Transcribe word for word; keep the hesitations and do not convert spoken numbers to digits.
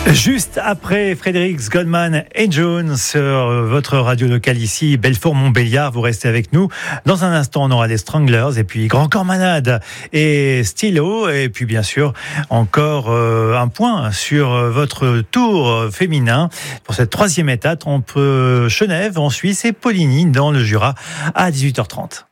Juste après Frédéric Goldman et Jones sur votre radio locale ici, Belfort-Montbéliard, vous restez avec nous. Dans un instant, on aura les Stranglers et puis Grand Corps Malade et Stylo. Et puis bien sûr, encore euh, un point sur votre tour féminin pour cette troisième étape entre Chenève en Suisse et Poligny dans le Jura à dix-huit heures trente.